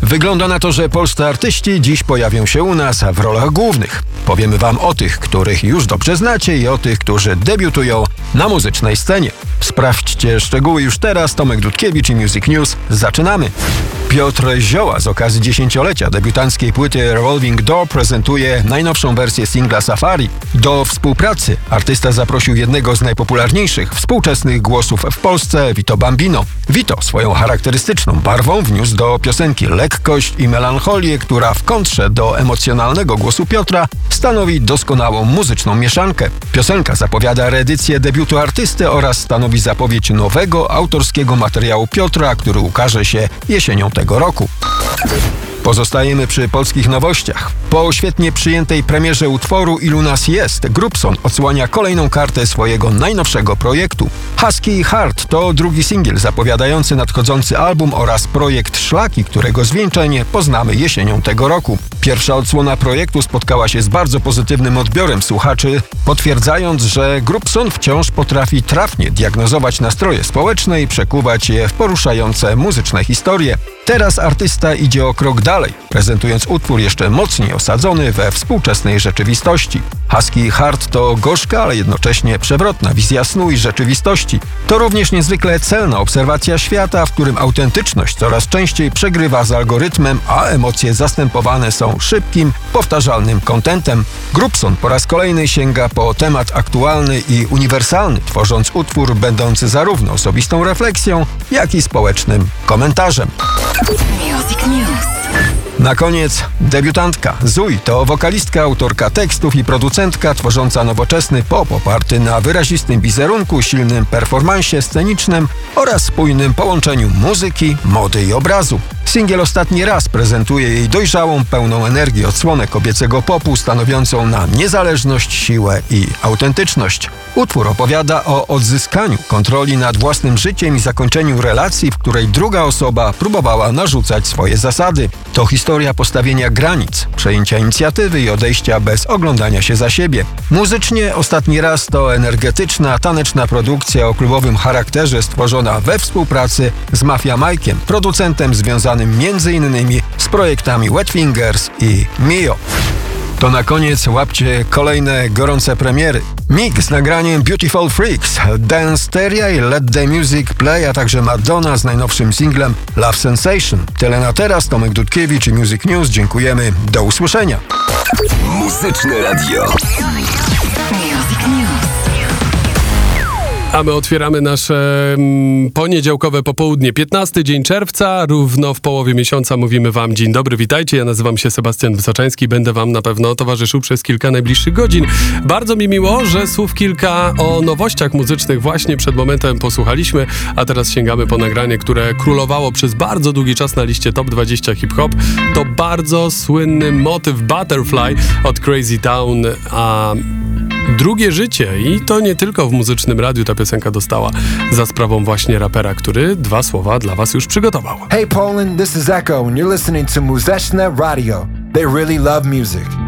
Wygląda na to, że polscy artyści dziś pojawią się u nas w rolach głównych. Powiemy wam o tych, których już dobrze znacie i o tych, którzy debiutują na muzycznej scenie. Sprawdźcie szczegóły już teraz. Tomek Dudkiewicz i Music News. Zaczynamy! Piotr Zioła z okazji 10-lecia debiutanckiej płyty Revolving Door prezentuje najnowszą wersję singla Safari. Do współpracy artysta zaprosił jednego z najpopularniejszych współczesnych głosów w Polsce, Vito Bambino. Vito swoją charakterystyczną barwą wniósł do piosenki lekkość i melancholię, która w kontrze do emocjonalnego głosu Piotra stanowi doskonałą muzyczną mieszankę. Piosenka zapowiada reedycję debiutu artysty oraz stanowi zapowiedź nowego autorskiego materiału Piotra, który ukaże się jesienią tego roku. Pozostajemy przy polskich nowościach. Po świetnie przyjętej premierze utworu Ilu nas jest, Grupson odsłania kolejną kartę swojego najnowszego projektu. Husky Heart to drugi singiel zapowiadający nadchodzący album oraz projekt Szlaki, którego zwieńczenie poznamy jesienią tego roku. Pierwsza odsłona projektu spotkała się z bardzo pozytywnym odbiorem słuchaczy, potwierdzając, że Grupson wciąż potrafi trafnie diagnozować nastroje społeczne i przekuwać je w poruszające muzyczne historie. Teraz artysta idzie o krok dalej, prezentując utwór jeszcze mocniej osadzony we współczesnej rzeczywistości. Husky Heart to gorzka, ale jednocześnie przewrotna wizja snu i rzeczywistości. To również niezwykle celna obserwacja świata, w którym autentyczność coraz częściej przegrywa z algorytmem, a emocje zastępowane są szybkim, powtarzalnym kontentem. Grupson po raz kolejny sięga po temat aktualny i uniwersalny, tworząc utwór będący zarówno osobistą refleksją, jak i społecznym komentarzem. Music News. Na koniec debiutantka. Zui to wokalistka, autorka tekstów i producentka tworząca nowoczesny pop oparty na wyrazistym wizerunku, silnym performansie scenicznym oraz spójnym połączeniu muzyki, mody i obrazu. Singiel Ostatni raz prezentuje jej dojrzałą, pełną energii odsłonę kobiecego popu, stanowiącą na niezależność, siłę i autentyczność. Utwór opowiada o odzyskaniu kontroli nad własnym życiem i zakończeniu relacji, w której druga osoba próbowała narzucać swoje zasady. To historia postawienia granic, przejęcia inicjatywy i odejścia bez oglądania się za siebie. Muzycznie Ostatni raz to energetyczna, taneczna produkcja o klubowym charakterze stworzona we współpracy z Mafia Mike'iem, producentem związanym m.in. z projektami Wet Fingers i Mio. To na koniec łapcie kolejne gorące premiery. Mig z nagraniem Beautiful Freaks, Danceteria i Let the Music Play, a także Madonna z najnowszym singlem Love Sensation. Tyle na teraz. Tomek Dudkiewicz i Music News. Dziękujemy. Do usłyszenia. Muzyczne Radio. Music News. A my otwieramy nasze poniedziałkowe popołudnie. 15 dzień czerwca, równo w połowie miesiąca mówimy wam dzień dobry, witajcie. Ja nazywam się Sebastian Wysoczański, będę wam na pewno towarzyszył przez kilka najbliższych godzin. Bardzo mi miło, że słów kilka o nowościach muzycznych właśnie przed momentem posłuchaliśmy, a teraz sięgamy po nagranie, które królowało przez bardzo długi czas na liście Top 20 Hip Hop. To bardzo słynny motyw Butterfly od Crazy Town, a drugie życie i to nie tylko w muzycznym radiu ta piosenka dostała za sprawą właśnie rapera, który dwa słowa dla was już przygotował. Hey Poland, this is Echo and you're listening to Muzyczne Radio. They really love music.